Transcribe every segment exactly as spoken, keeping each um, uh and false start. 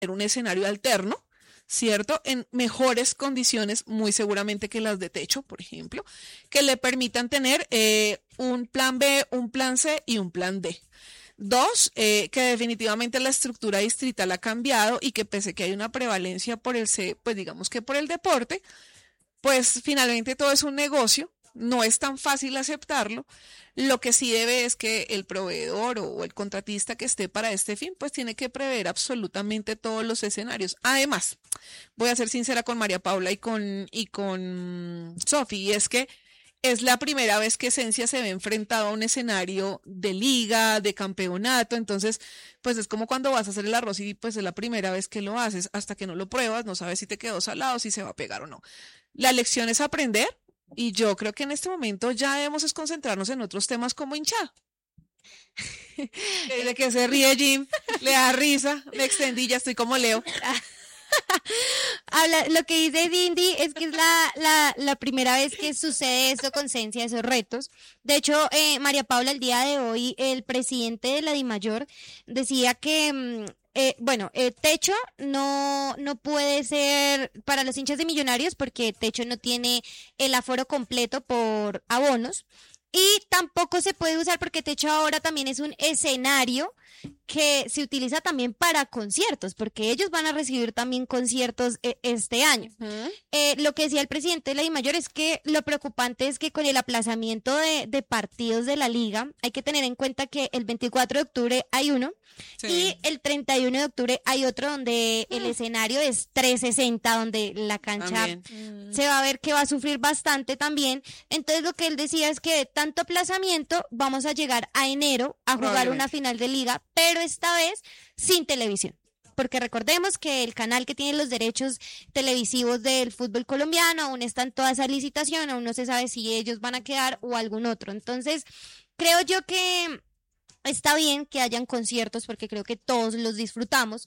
un escenario alterno, ¿cierto? En mejores condiciones, muy seguramente que las de techo, por ejemplo, que le permitan tener eh, un plan B, un plan C y un plan D. Dos, eh, que definitivamente la estructura distrital ha cambiado y que pese que hay una prevalencia por el C, pues digamos que por el deporte, pues finalmente todo es un negocio, no es tan fácil aceptarlo. Lo que sí debe es que el proveedor o el contratista que esté para este fin, pues tiene que prever absolutamente todos los escenarios. Además, voy a ser sincera con María Paula y con, y con Sofi, y es que es la primera vez que Esencia se ve enfrentado a un escenario de liga, de campeonato, entonces pues es como cuando vas a hacer el arroz y pues es la primera vez que lo haces, hasta que no lo pruebas, no sabes si te quedó salado, si se va a pegar o no. La lección es aprender y yo creo que en este momento ya debemos es concentrarnos en otros temas como hinchada. De que se ríe Jim, le da risa, me extendí, ya estoy como Leo. Habla, lo que dice Dindy es que es la, la, la primera vez que sucede esto con Cencia, esos retos. De hecho, eh, María Paula, el día de hoy, el presidente de la DIMAYOR decía que, eh, bueno, eh, techo no, no puede ser para los hinchas de Millonarios porque techo no tiene el aforo completo por abonos. Y tampoco se puede usar porque techo ahora también es un escenario que se utiliza también para conciertos, porque ellos van a recibir también conciertos eh, este año. Uh-huh. Eh, lo que decía el presidente de la DIMAYOR es que lo preocupante es que con el aplazamiento de, de partidos de la liga, hay que tener en cuenta que el veinticuatro de octubre hay uno, sí, y el treinta y uno de octubre hay otro donde uh-huh. el escenario es trescientos sesenta, donde la cancha uh-huh. se va a ver que va a sufrir bastante también. Entonces lo que él decía es que de tanto aplazamiento vamos a llegar a enero a jugar una final de liga, pero esta vez sin televisión, porque recordemos que el canal que tiene los derechos televisivos del fútbol colombiano aún está en toda esa licitación, aún no se sabe si ellos van a quedar o algún otro. Entonces creo yo que está bien que hayan conciertos porque creo que todos los disfrutamos,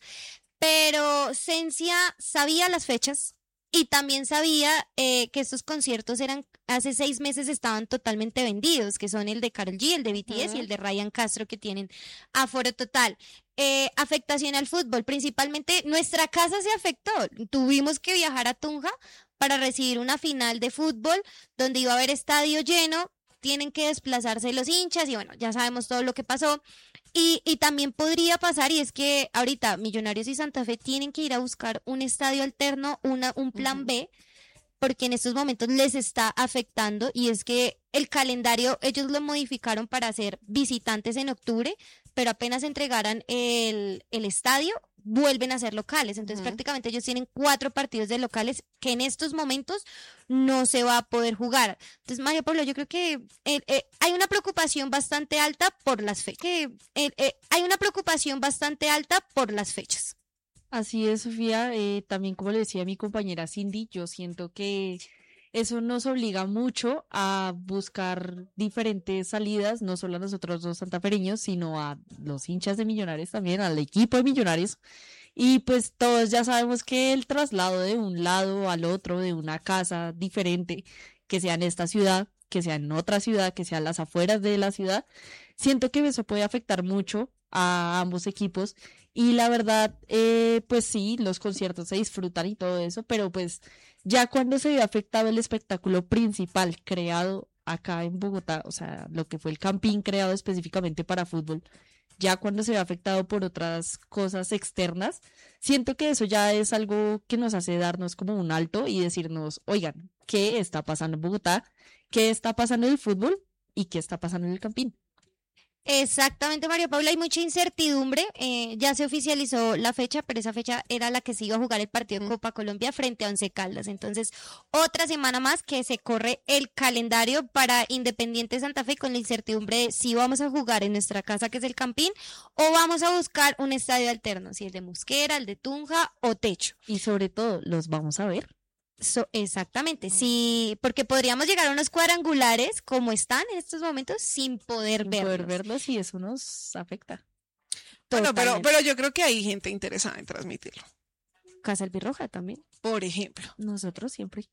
pero Cencia sabía las fechas y también sabía eh, que estos conciertos eran, hace seis meses estaban totalmente vendidos, que son el de Karol G, el de B T S uh-huh. y el de Ryan Castro, que tienen aforo total. Eh, afectación al fútbol, principalmente nuestra casa se afectó. Tuvimos que viajar a Tunja para recibir una final de fútbol donde iba a haber estadio lleno, tienen que desplazarse los hinchas y bueno, ya sabemos todo lo que pasó. Y, y también podría pasar, y es que ahorita Millonarios y Santa Fe tienen que ir a buscar un estadio alterno, una, un plan uh-huh. B, porque en estos momentos les está afectando, y es que el calendario ellos lo modificaron para ser visitantes en octubre, pero apenas entregaran el, el estadio, vuelven a ser locales. Entonces uh-huh. prácticamente ellos tienen cuatro partidos de locales que en estos momentos no se va a poder jugar. Entonces, María Paula, yo creo que eh, eh, hay una preocupación bastante alta por las fechas. Que, eh, eh, hay una preocupación bastante alta por las fechas. Así es, Sofía. Eh, también, como le decía mi compañera Cindy, yo siento que eso nos obliga mucho a buscar diferentes salidas, no solo a nosotros los santafereños, sino a los hinchas de Millonarios también, al equipo de Millonarios. Y pues todos ya sabemos que el traslado de un lado al otro, de una casa diferente, que sea en esta ciudad, que sea en otra ciudad, que sea en las afueras de la ciudad, siento que eso puede afectar mucho a ambos equipos. Y la verdad, eh, pues sí, los conciertos se disfrutan y todo eso, pero pues ya cuando se ve afectado el espectáculo principal creado acá en Bogotá, o sea, lo que fue el Campín creado específicamente para fútbol, ya cuando se ve afectado por otras cosas externas, siento que eso ya es algo que nos hace darnos como un alto y decirnos, oigan, ¿qué está pasando en Bogotá? ¿Qué está pasando en el fútbol? ¿Y qué está pasando en el Campín? Exactamente, María Paula, hay mucha incertidumbre, eh, ya se oficializó la fecha, pero esa fecha era la que se iba a jugar el partido en Copa Colombia frente a Once Caldas. Entonces, otra semana más que se corre el calendario para Independiente Santa Fe con la incertidumbre de si vamos a jugar en nuestra casa, que es el Campín, o vamos a buscar un estadio alterno, si el de Mosquera, el de Tunja o Techo. Y sobre todo, ¿los vamos a ver? So, exactamente, sí, porque podríamos llegar a unos cuadrangulares como están en estos momentos sin poder sin verlos. poder verlos y eso nos afecta. Bueno, pero, pero yo creo que hay gente interesada en transmitirlo. Casa Albirroja también. Por ejemplo. Nosotros siempre.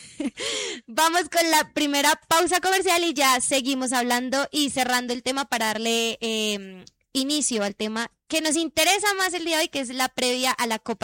Vamos con la primera pausa comercial y ya seguimos hablando y cerrando el tema para darle eh, inicio al tema que nos interesa más el día de hoy, que es la previa a la Copa